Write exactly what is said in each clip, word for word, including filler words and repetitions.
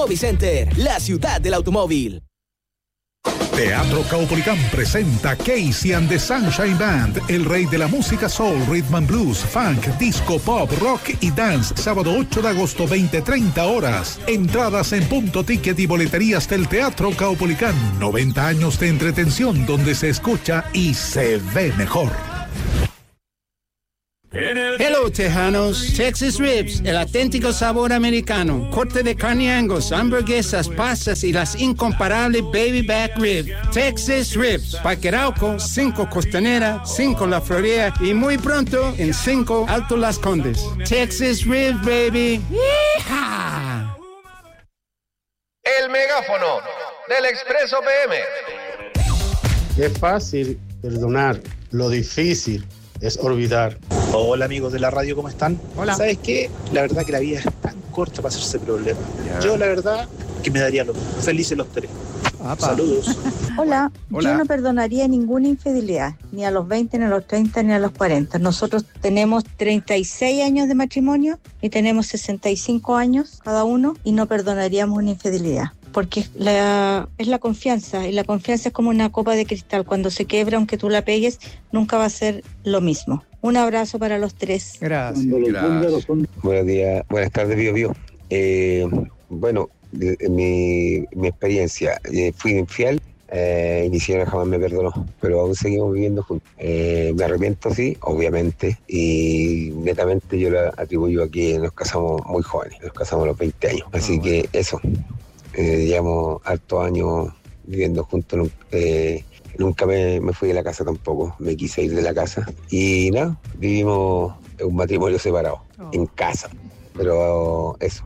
Movicenter, la ciudad del automóvil. Teatro Caupolicán presenta Casey and the Sunshine Band, el rey de la música soul, rhythm and blues, funk, disco, pop, rock y dance, sábado ocho de agosto, veinte treinta horas. Entradas en Punto Ticket y boleterías del Teatro Caupolicán. noventa años de entretención donde se escucha y se ve mejor. Hello, Tejanos. Texas Ribs, el auténtico sabor americano. Corte de carne Angus, hamburguesas, pastas y las incomparables Baby Back Ribs. Texas Ribs, Parque Arauco, cinco Costanera, cinco La Florida y muy pronto en cinco Alto Las Condes. Texas Ribs, baby. ¡Yeehaw! El megáfono del Expreso P M. Es fácil perdonar, lo difícil es olvidar. Hola amigos de la radio, ¿cómo están? Hola. ¿Sabes qué? La verdad que la vida es tan corta para hacerse problema. Ya. Yo la verdad que me daría los felices los tres. Apa. Saludos. Hola. Hola. Yo no perdonaría ninguna infidelidad, ni a los veinte, ni a los treinta, ni a los cuarenta. Nosotros tenemos treinta y seis años de matrimonio y tenemos sesenta y cinco años cada uno y no perdonaríamos una infidelidad. Porque la, es la confianza, y la confianza es como una copa de cristal. Cuando se quiebra, aunque tú la pegues, nunca va a ser lo mismo. Un abrazo para los tres. Gracias. Gracias. Buenos días, buenas tardes, Bio Bio. Eh, bueno, de, de mi, mi experiencia, eh, fui infiel, eh, y mi señora jamás me perdonó, pero aún seguimos viviendo juntos. Eh, me arrepiento, sí, obviamente, y netamente yo la atribuyo a que nos casamos muy jóvenes, nos casamos a los veinte años. Así que eso. Eh, llevamos hartos años viviendo juntos, eh, nunca me, me fui de la casa tampoco, me quise ir de la casa y nada, vivimos un matrimonio separado, oh. en casa, pero eso.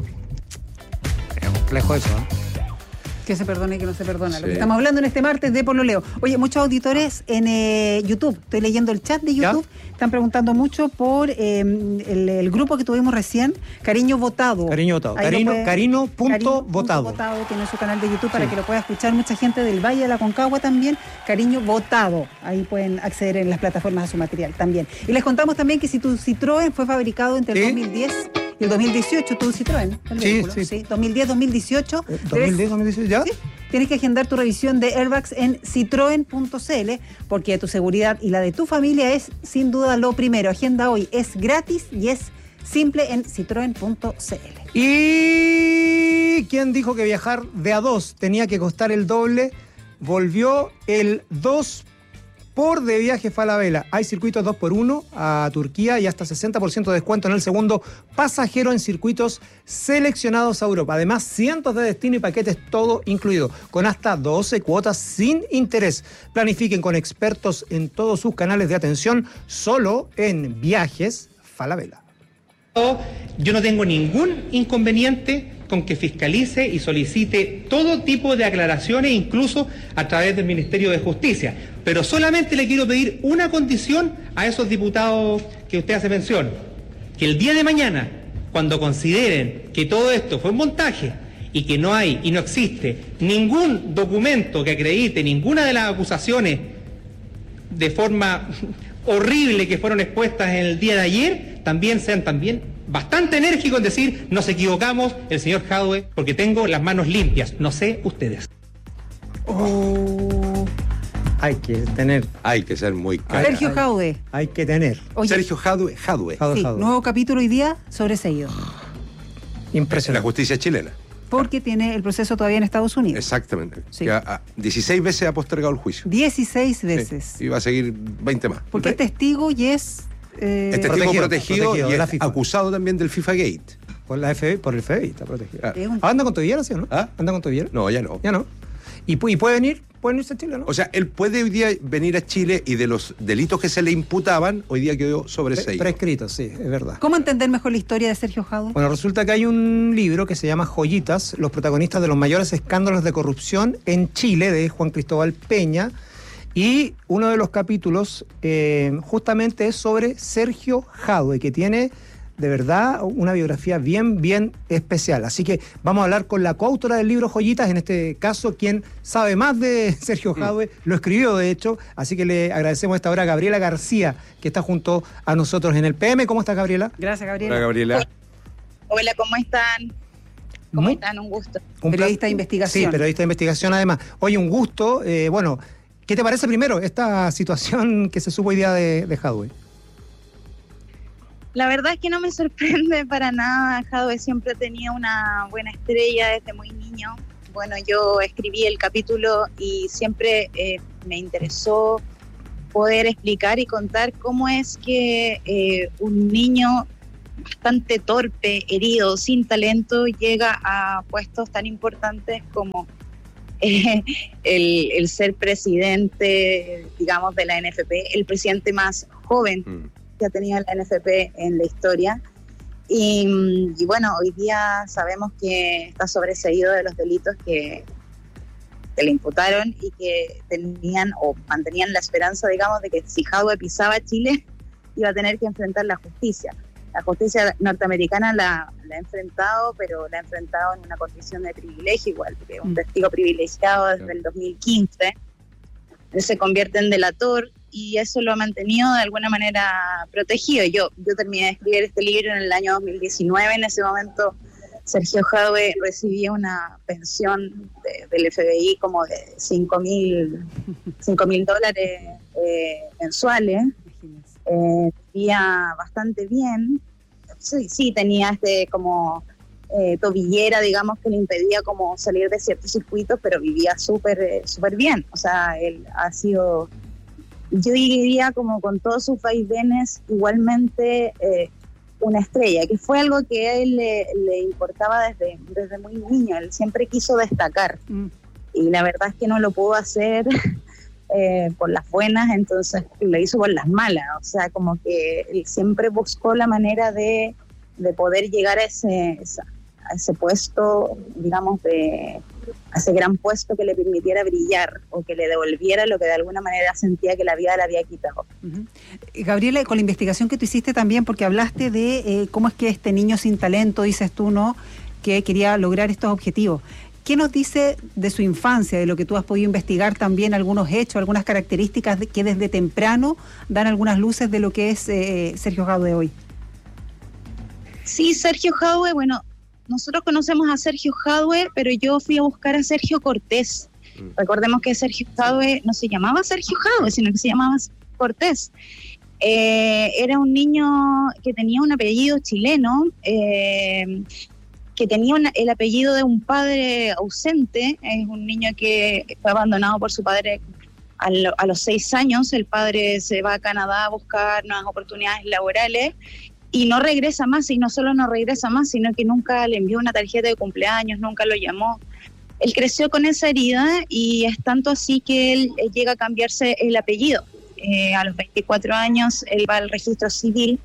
Es complejo eso, ¿eh? Que se perdone y que no se perdona. Sí. Lo que estamos hablando en este martes de Pololeo. Oye, muchos auditores en eh, YouTube, estoy leyendo el chat de YouTube, ¿ya? Están preguntando mucho por eh, el, el grupo que tuvimos recién, Cariño Votado. Cariño Votado. Carino, puede, Carino punto Carino votado. Punto votado. Tiene su canal de YouTube para sí. que lo pueda escuchar mucha gente del Valle de la Concagua también. Cariño Votado. Ahí pueden acceder en las plataformas a su material también. Y les contamos también que si tu Citroën fue fabricado entre el ¿sí? dos mil diez y el dos mil dieciocho, tu Citroën, el sí, vehículo, sí. sí, dos mil diez, dos mil dieciocho. dos mil diez, dos mil dieciocho, ¿ya? ¿Sí? Tienes que agendar tu revisión de airbags en citroen punto c l porque tu seguridad y la de tu familia es sin duda lo primero. Agenda hoy, es gratis y es simple en citroen punto c l. ¿Y quién dijo que viajar de a dos tenía que costar el doble? Volvió el dos por de viaje Falabella. Hay circuitos dos por uno a Turquía y hasta sesenta por ciento de descuento en el segundo pasajero en circuitos seleccionados a Europa. Además, cientos de destinos y paquetes todo incluido, con hasta doce cuotas sin interés. Planifiquen con expertos en todos sus canales de atención, solo en Viajes Falabella. Yo no tengo ningún inconveniente con que fiscalice y solicite todo tipo de aclaraciones, incluso a través del Ministerio de Justicia. Pero solamente le quiero pedir una condición a esos diputados que usted hace mención: que el día de mañana, cuando consideren que todo esto fue un montaje y que no hay y no existe ningún documento que acredite ninguna de las acusaciones de forma horrible que fueron expuestas en el día de ayer, también sean también bastante enérgicos en decir: nos equivocamos, el señor Jadwe, porque tengo las manos limpias. No sé ustedes. Oh, hay que tener. Hay que ser muy caro. Sergio Jadwe. Hay que tener. Oye, Sergio Jadwe. Jadwe. Sí, Jadwe. Nuevo capítulo hoy día sobreseído. La Impresionante. justicia chilena. Porque tiene el proceso todavía en Estados Unidos. Exactamente. Sí. Que a, a dieciséis veces ha postergado el juicio. dieciséis veces. Sí. Y va a seguir veinte más. Porque es testigo y es... Eh, es testigo protegido, protegido, protegido y de la es FIFA. Acusado también del FIFA Gate. Por la F B I, por el F B I está protegido. Ah. un... ¿Anda con Tobillera, sí o no? ¿Ah? ¿Anda con Tobillera? No, ya no. Ya no. ¿Y, y puede venir? ¿Puede venirse a Chile, no? O sea, él puede hoy día venir a Chile y de los delitos que se le imputaban, hoy día quedó sobreseído. Prescrito, sí, es verdad. ¿Cómo entender mejor la historia de Sergio Jadwe? Bueno, resulta que hay un libro que se llama Joyitas, los protagonistas de los mayores escándalos de corrupción en Chile, de Juan Cristóbal Peña, y uno de los capítulos eh, justamente es sobre Sergio Jadwe, que tiene de verdad una biografía bien, bien especial. Así que vamos a hablar con la coautora del libro Joyitas, en este caso, quien sabe más de Sergio Jadwe, lo escribió de hecho, así que le agradecemos a esta hora a Gabriela García, que está junto a nosotros en el P M. ¿Cómo estás, Gabriela? Gracias, Gabriela. Hola, Gabriela. Hola, ¿cómo están? ¿Cómo están? Un gusto. Un periodista de investigación. Sí, periodista de investigación además. Oye, un gusto. Eh, bueno, ¿qué te parece primero esta situación que se supo hoy día de, de Jadwe? La verdad es que no me sorprende para nada. Jadwe siempre tenía una buena estrella desde muy niño. Bueno, yo escribí el capítulo y siempre eh, me interesó poder explicar y contar cómo es que eh, un niño bastante torpe, herido, sin talento, llega a puestos tan importantes como eh, el, el ser presidente, digamos, de la N F P, el presidente más joven mm. que ha tenido la N F P en la historia. Y, y bueno, hoy día sabemos que está sobreseído de los delitos que, que le imputaron y que tenían o mantenían la esperanza, digamos, de que si Jadwe pisaba Chile iba a tener que enfrentar la justicia. La justicia norteamericana la, la ha enfrentado, pero la ha enfrentado en una condición de privilegio igual, porque es un testigo privilegiado desde el dos mil quince. Él se convierte en delator y eso lo ha mantenido de alguna manera protegido. Yo, yo terminé de escribir este libro en el año dos mil diecinueve. En ese momento Sergio Jadwe recibía una pensión de, del F B I como de cinco mil dólares eh, mensuales. Eh, vivía bastante bien. Sí, sí, tenía este como eh, tobillera, digamos, que le impedía como salir de ciertos circuitos, pero vivía súper eh, súper bien. O sea, él ha sido, yo diría, como con todos sus vaivenes, igualmente eh, una estrella, que fue algo que a él le, le importaba desde, desde muy niño. Él siempre quiso destacar mm. y la verdad es que no lo pudo hacer Eh, por las buenas, entonces lo hizo por las malas. O sea, como que él siempre buscó la manera de, de poder llegar a ese, a ese puesto, digamos, de, a ese gran puesto que le permitiera brillar o que le devolviera lo que de alguna manera sentía que la vida le había quitado. Uh-huh. Gabriela, con la investigación que tú hiciste también, porque hablaste de eh, cómo es que este niño sin talento, dices tú, ¿no?, que quería lograr estos objetivos. ¿Qué nos dice de su infancia, de lo que tú has podido investigar también, algunos hechos, algunas características de, que desde temprano dan algunas luces de lo que es eh, Sergio Jadwe hoy? Sí, Sergio Jadwe, bueno, nosotros conocemos a Sergio Jadwe, pero yo fui a buscar a Sergio Cortés. Mm. Recordemos que Sergio Jadwe no se llamaba Sergio Jadwe, sino que se llamaba Cortés. Eh, era un niño que tenía un apellido chileno, eh, que tenía una, el apellido de un padre ausente. Es un niño que fue abandonado por su padre a, lo, a los seis años. El padre se va a Canadá a buscar nuevas oportunidades laborales y no regresa más, y no solo no regresa más, sino que nunca le envió una tarjeta de cumpleaños, nunca lo llamó. Él creció con esa herida y es tanto así que él, él llega a cambiarse el apellido. Eh, a los veinticuatro años él va al registro civil,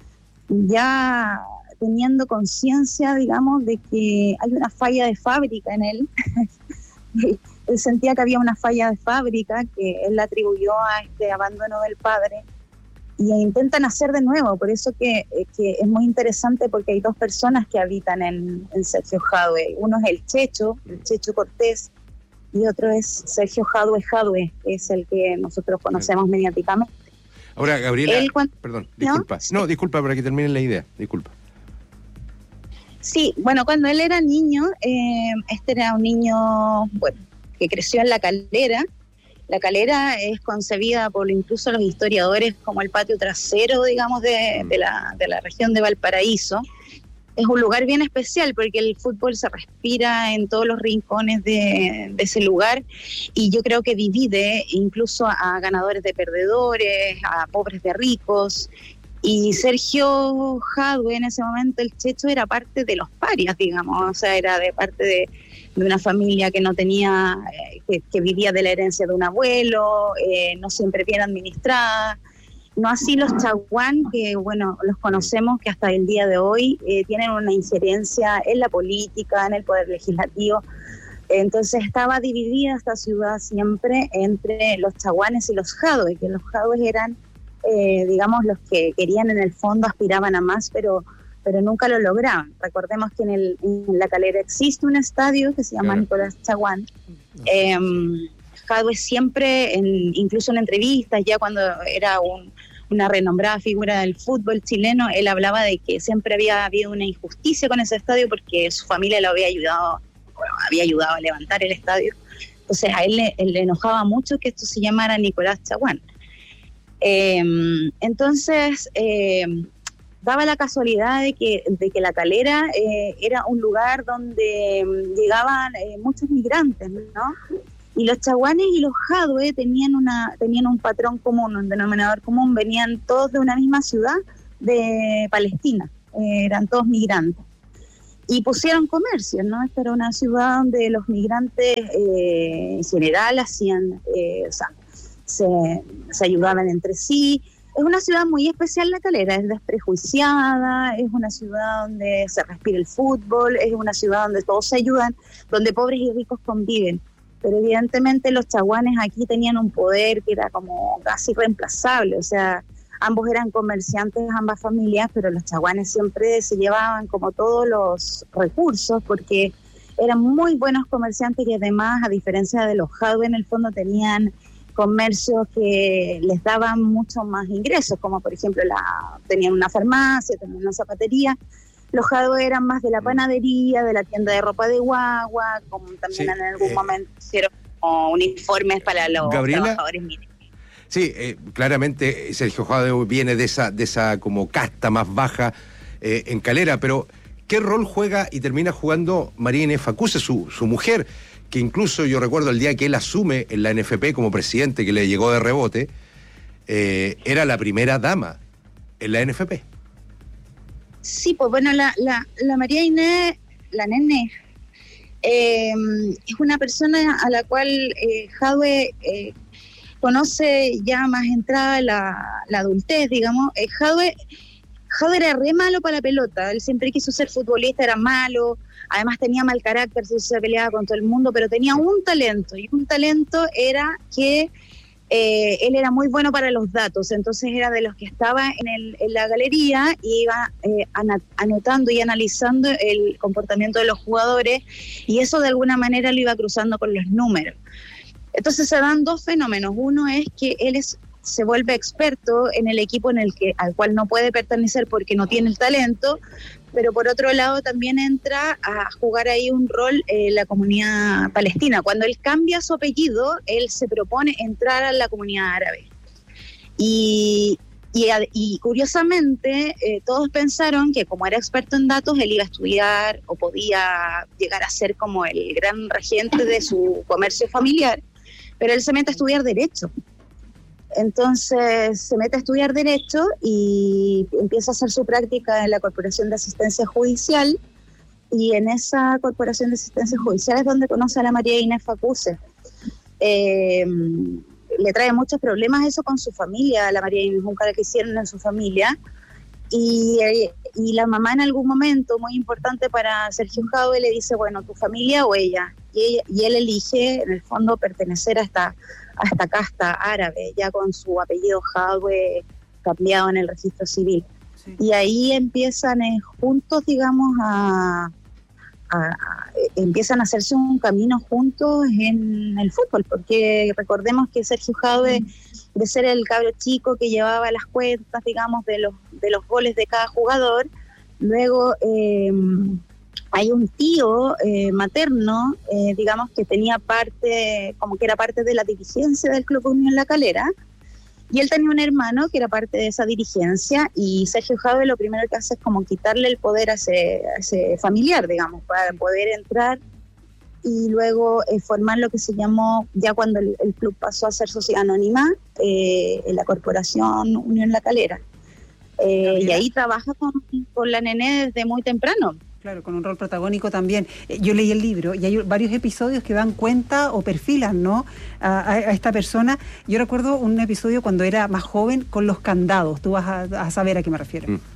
ya teniendo conciencia, digamos, de que hay una falla de fábrica en él. Él sentía que había una falla de fábrica que él atribuyó a este abandono del padre y intentan hacer de nuevo. Por eso que, que es muy interesante, porque hay dos personas que habitan en, en Sergio Jadwe. Uno es el Checho, el Checho Cortés, y otro es Sergio Jadwe Jadwe, que es el que nosotros conocemos mediáticamente. Ahora, Gabriela, él, cuando, perdón, disculpa. ¿no? no, disculpa, para que termine la idea, disculpa. Sí, bueno, cuando él era niño, eh, este era un niño, bueno, que creció en La Calera. La Calera es concebida por incluso los historiadores como el patio trasero, digamos, de, de, la, de la región de Valparaíso. Es un lugar bien especial porque el fútbol se respira en todos los rincones de, de ese lugar, y yo creo que divide incluso a ganadores de perdedores, a pobres de ricos. Y Sergio Jadwe, en ese momento, el Checho, era parte de los parias, digamos, o sea, era de parte de, de una familia que no tenía, eh, que, que vivía de la herencia de un abuelo, eh, no siempre bien administrada. No así los chaguán, que bueno, los conocemos, que hasta el día de hoy eh, tienen una injerencia en la política, en el poder legislativo. Entonces estaba dividida esta ciudad siempre entre los chaguanes y los jadwe, que los jadwe eran, eh, digamos, los que querían, en el fondo aspiraban a más, pero pero nunca lo lograban. Recordemos que en, el, en La Calera existe un estadio que se llama claro. Nicolás Chaguán. Eh, Jadwe siempre, en, incluso en entrevistas, ya cuando era un, una renombrada figura del fútbol chileno, él hablaba de que siempre había habido una injusticia con ese estadio porque su familia lo había ayudado, bueno, había ayudado a levantar el estadio. Entonces a él le, él le enojaba mucho que esto se llamara Nicolás Chaguán. Eh, entonces, eh, daba la casualidad de que, de que La Calera eh, era un lugar donde llegaban eh, muchos migrantes, ¿no? Y los chaguanes y los jadwe tenían, una, tenían un patrón común, un denominador común, venían todos de una misma ciudad de Palestina, eh, eran todos migrantes. Y pusieron comercio, ¿no? Esta era una ciudad donde los migrantes eh, en general hacían, eh, o sea, se, se ayudaban entre sí. Es una ciudad muy especial La Calera, es desprejuiciada, es una ciudad donde se respira el fútbol, es una ciudad donde todos se ayudan, donde pobres y ricos conviven. Pero evidentemente los chaguanes aquí tenían un poder que era como casi reemplazable, o sea, ambos eran comerciantes, ambas familias, pero los chaguanes siempre se llevaban como todos los recursos porque eran muy buenos comerciantes y además, a diferencia de los jadwe, en el fondo tenían comercios que les daban mucho más ingresos, como por ejemplo la tenían una farmacia, tenían una zapatería. Los jadwe eran más de la panadería, de la tienda de ropa de guagua, como también sí, en algún eh, momento hicieron como uniformes para los Gabriela, trabajadores mineros. Sí, eh, claramente Sergio Jadwe viene de esa, de esa como casta más baja eh, en Calera, pero ¿qué rol juega y termina jugando María Inés Facuse, su, su mujer? Que incluso yo recuerdo el día que él asume en la N F P como presidente, que le llegó de rebote, eh, era la primera dama en la N F P. Sí, pues bueno, la, la, la María Inés, la nene, eh, es una persona a la cual eh, Jadwe eh, conoce ya más entrada la, la adultez, digamos. Eh, Jadwe, Jadwe era re malo para la pelota, él siempre quiso ser futbolista, era malo, además tenía mal carácter, se peleaba con todo el mundo, pero tenía un talento, y un talento era que eh, él era muy bueno para los datos, entonces era de los que estaba en, el, en la galería y iba eh, anotando y analizando el comportamiento de los jugadores, y eso de alguna manera lo iba cruzando con los números. Entonces se dan dos fenómenos. Uno es que él es, se vuelve experto en el equipo en el que, al cual no puede pertenecer porque no tiene el talento, pero por otro lado también entra a jugar ahí un rol eh, la comunidad palestina. Cuando él cambia su apellido, él se propone entrar a la comunidad árabe. Y, y, y curiosamente, eh, todos pensaron que como era experto en datos, él iba a estudiar o podía llegar a ser como el gran regente de su comercio familiar, pero él se mete a estudiar Derecho. Entonces se mete a estudiar Derecho y empieza a hacer su práctica en la Corporación de Asistencia Judicial, y en esa Corporación de Asistencia Judicial es donde conoce a la María Inés Facuse. Eh, le trae muchos problemas eso con su familia, a la María Inés nunca la quisieron en su familia, y, y la mamá en algún momento muy importante para Sergio Jadwe le dice, bueno, tu familia o ella, y, ella, y él elige en el fondo pertenecer a esta a esta casta árabe, ya con su apellido Jadwe cambiado en el registro civil. Sí. Y ahí empiezan eh, juntos, digamos, a, a, a empiezan a hacerse un camino juntos en el fútbol, porque recordemos que Sergio Jadwe, mm. de ser el cabro chico que llevaba las cuentas, digamos, de los, de los goles de cada jugador, luego eh, hay un tío eh, materno, eh, digamos, que tenía parte, como que era parte de la dirigencia del Club Unión La Calera, y él tenía un hermano que era parte de esa dirigencia, y Sergio Jadwe lo primero que hace es como quitarle el poder a ese, a ese familiar, digamos, para poder entrar y luego eh, formar lo que se llamó, ya cuando el, el club pasó a ser sociedad anónima, eh, en la Corporación Unión La Calera. Eh, y ahí trabaja con, con la nené desde muy temprano. Claro, con un rol protagónico también. Yo leí el libro y hay varios episodios que dan cuenta o perfilan, ¿no?, a, a, a esta persona. Yo recuerdo un episodio cuando era más joven con los candados. Tú vas a, a saber a qué me refiero. Mm.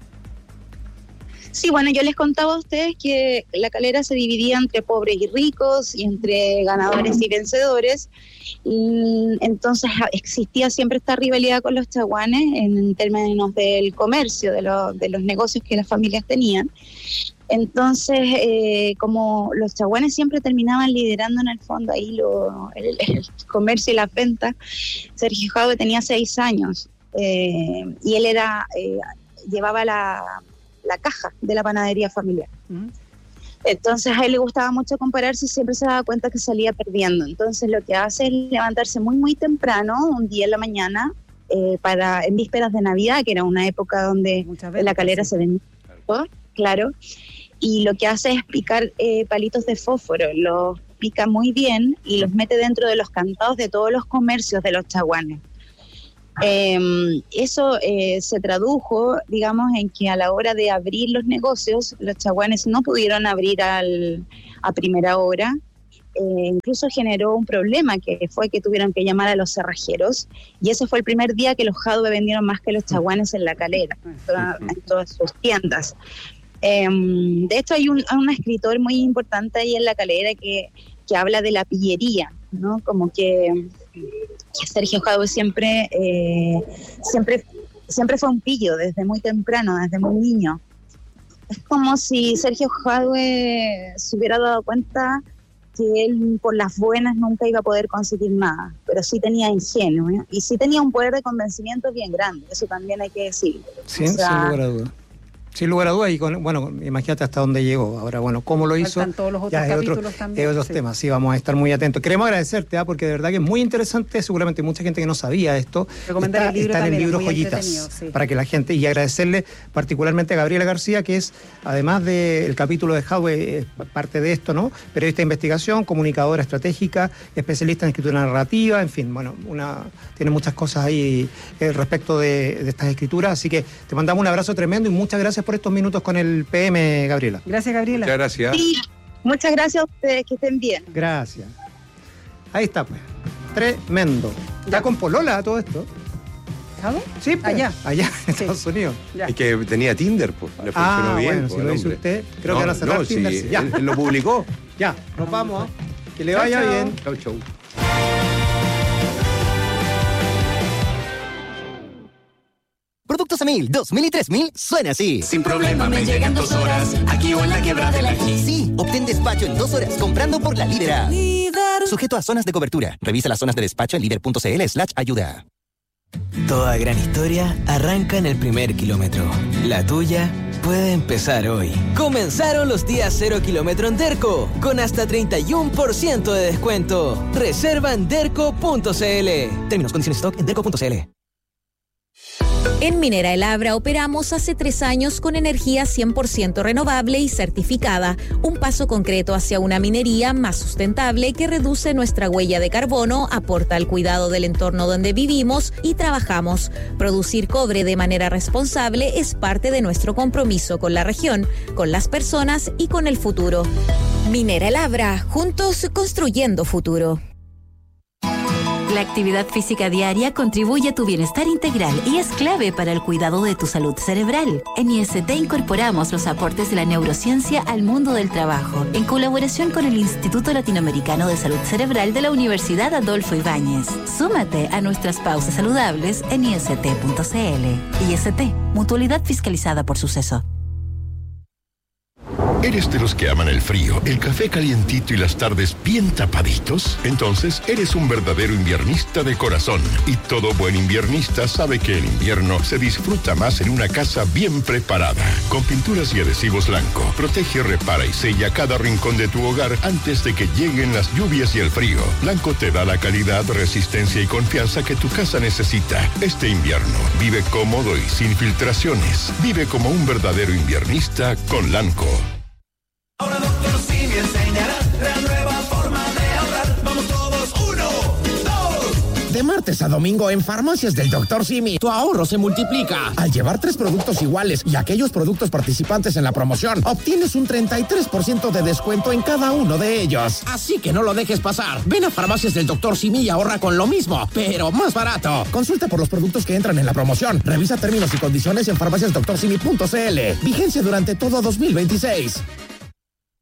Sí, bueno, yo les contaba a ustedes que La Calera se dividía entre pobres y ricos y entre ganadores y vencedores. Y entonces existía siempre esta rivalidad con los chaguanes en términos del comercio, de, lo, de los negocios que las familias tenían. Entonces, eh, como los chaguanes siempre terminaban liderando en el fondo ahí lo, el, el comercio y la venta, Sergio Jadwe tenía seis años. eh, y él era eh, llevaba la, la caja de la panadería familiar. Uh-huh. Entonces a él le gustaba mucho compararse y siempre se daba cuenta que salía perdiendo. Entonces lo que hace es levantarse muy muy temprano, un día en la mañana, eh, para en vísperas de Navidad, que era una época donde en La Calera sí. se vendía, claro, y lo que hace es picar eh, palitos de fósforo, los pica muy bien y los mete dentro de los candados de todos los comercios de los chaguanes. Eh, eso eh, se tradujo, digamos, en que a la hora de abrir los negocios, los chaguanes no pudieron abrir al, a primera hora. Eh, incluso generó un problema, que fue que tuvieron que llamar a los cerrajeros, y ese fue el primer día que los Jadwe vendieron más que los chaguanes en La Calera, en, toda, en todas sus tiendas. Eh, de hecho hay un, un escritor muy importante ahí en La Calera que, que habla de la pillería, ¿no? Como que, que Sergio Jadwe siempre, eh, siempre, siempre fue un pillo desde muy temprano, desde muy niño. Es como si Sergio Jadwe se hubiera dado cuenta que él por las buenas nunca iba a poder conseguir nada, pero sí tenía ingenio, ¿eh? Y sí tenía un poder de convencimiento bien grande, eso también hay que decir. Sí, o sea, sin lugar a dudas. Sin lugar a dudas, y con, bueno, imagínate hasta dónde llegó. Ahora, bueno, cómo lo hizo. Faltan todos los otros ya es capítulos otro, también. Es otros sí. temas, sí, vamos a estar muy atentos. Queremos agradecerte, ¿eh? porque de verdad que es muy interesante, seguramente hay mucha gente que no sabía esto. Recomendar está, el libro está en el también, libro muy Joyitas, sí. para que la gente, y agradecerle particularmente a Gabriela García, que es, además del capítulo de Jadwe, es parte de esto, ¿no? Periodista de investigación, comunicadora estratégica, especialista en escritura narrativa, en fin, bueno, una tiene muchas cosas ahí eh, respecto de, de estas escrituras, así que te mandamos un abrazo tremendo y muchas gracias por estos minutos con el el P M, Gabriela. Gracias, Gabriela. Muchas gracias. Sí, muchas gracias a ustedes, que estén bien. Gracias. Ahí está, pues. Tremendo. ¿Ya con polola todo esto? ¿Jadwe? Sí, pues. Allá. Allá, en sí. Unidos Unidos. Ya. Es que tenía Tinder, pues. Le funcionó ah, bien. bueno, pues, si lo dice hombre. usted, creo no, que van a cerrar no, Tinder. Sí, Sí, ya. Él, él lo publicó. Ya, nos vamos. ¿eh? Que le Chau, vaya chau. bien. Chau, chau. Productos Emil dos mil y tres mil suena así. Sin problema me llegan dos horas, aquí o en la quebrada del Ají. Sí, obtén despacho en dos horas comprando por la Líder. Líder. Sujeto a zonas de cobertura. Revisa las zonas de despacho en líder.cl slash ayuda. Toda gran historia arranca en el primer kilómetro. La tuya puede empezar hoy. Comenzaron los días cero kilómetro en Derco, con hasta treinta y uno por ciento de descuento. Reserva en derco punto cl. Términos, condiciones, stock en derco punto cl. En Minera El Abra operamos hace tres años con energía cien por ciento renovable y certificada, un paso concreto hacia una minería más sustentable que reduce nuestra huella de carbono, aporta al cuidado del entorno donde vivimos y trabajamos. Producir cobre de manera responsable es parte de nuestro compromiso con la región, con las personas y con el futuro. Minera El Abra, juntos construyendo futuro. La actividad física diaria contribuye a tu bienestar integral y es clave para el cuidado de tu salud cerebral. En I S T incorporamos los aportes de la neurociencia al mundo del trabajo, en colaboración con el Instituto Latinoamericano de Salud Cerebral de la Universidad Adolfo Ibáñez. Súmate a nuestras pausas saludables en i s t punto c l. I S T, mutualidad fiscalizada por Suceso. ¿Eres de los que aman el frío, el café calientito y las tardes bien tapaditos? Entonces, eres un verdadero inviernista de corazón. Y todo buen inviernista sabe que el invierno se disfruta más en una casa bien preparada. Con pinturas y adhesivos Lanco, protege, repara y sella cada rincón de tu hogar antes de que lleguen las lluvias y el frío. Lanco te da la calidad, resistencia y confianza que tu casa necesita. Este invierno, vive cómodo y sin filtraciones. Vive como un verdadero inviernista con Lanco. Ahora doctor Simi enseñará la nueva forma de ahorrar. Vamos todos, uno, dos. De martes a domingo en Farmacias del doctor Simi, tu ahorro se multiplica. Al llevar tres productos iguales y aquellos productos participantes en la promoción, obtienes un treinta y tres por ciento de descuento en cada uno de ellos. Así que no lo dejes pasar. Ven a Farmacias del doctor Simi y ahorra con lo mismo, pero más barato. Consulta por los productos que entran en la promoción. Revisa términos y condiciones en farmacias doctor simi punto c l. Vigencia durante todo dos mil veintiséis.